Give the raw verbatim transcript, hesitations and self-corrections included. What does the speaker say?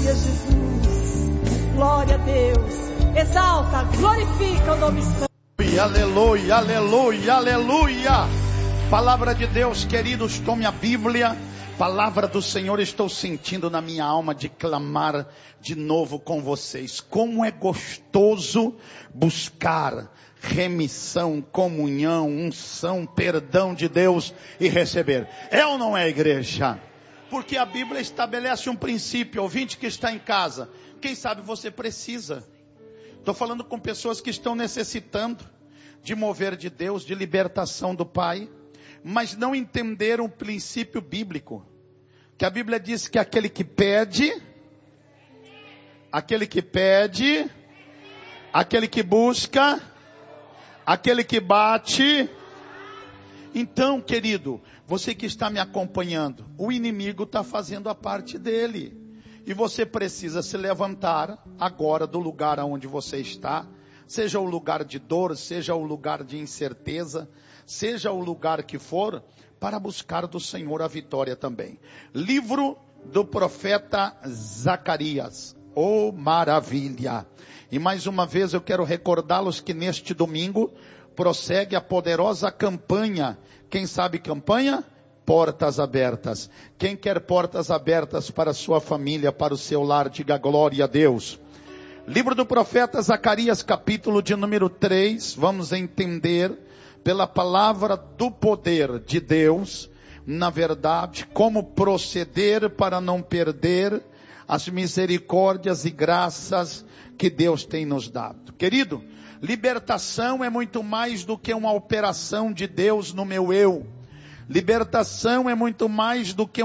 Jesus. Glória a Deus. Exalta, glorifica o nome santo. Aleluia, aleluia, aleluia. Palavra de Deus, queridos, tome a Bíblia. Palavra do Senhor, estou sentindo na minha alma de clamar de novo com vocês. Como é gostoso buscar remissão, comunhão, unção, perdão de Deus e receber. É ou não é, igreja? Porque a Bíblia estabelece um princípio. Ouvinte que está em casa, quem sabe você precisa. Estou falando com pessoas que estão necessitando de mover de Deus, de libertação do Pai, mas não entenderam o princípio bíblico. Que a Bíblia diz que aquele que pede, aquele que pede, aquele que busca, aquele que bate. Então, querido, você que está me acompanhando, o inimigo está fazendo a parte dele. E você precisa se levantar agora do lugar onde você está, seja o lugar de dor, seja o lugar de incerteza, seja o lugar que for, para buscar do Senhor a vitória também. Livro do profeta Zacarias. Oh, maravilha! E mais uma vez eu quero recordá-los que neste domingo prossegue a poderosa campanha. Quem sabe campanha? Portas abertas. Quem quer portas abertas para a sua família, para o seu lar, diga glória a Deus. Livro do profeta Zacarias, capítulo de número três, vamos entender pela palavra do poder de Deus, na verdade, como proceder para não perder as misericórdias e graças que Deus tem nos dado. Querido, libertação é muito mais do que uma operação de Deus no meu eu. Libertação é muito mais do que